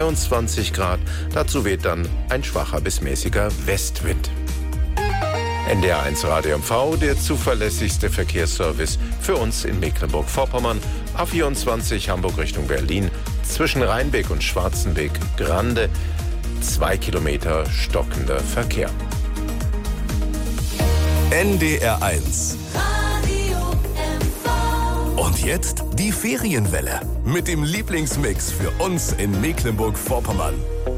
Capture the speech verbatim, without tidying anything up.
dreiundzwanzig Grad. Dazu weht dann ein schwacher bis mäßiger Westwind. N D R eins Radio M V, der zuverlässigste Verkehrsservice für uns in Mecklenburg-Vorpommern. A vierundzwanzig Hamburg Richtung Berlin, zwischen Rheinbeck und Schwarzenbeck, Grande, zwei Kilometer stockender Verkehr. N D R eins. Und jetzt die Ferienwelle mit dem Lieblingsmix für uns in Mecklenburg-Vorpommern.